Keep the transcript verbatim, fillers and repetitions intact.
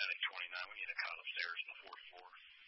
Attic twenty-nine. We need a cot upstairs on the fourth floor.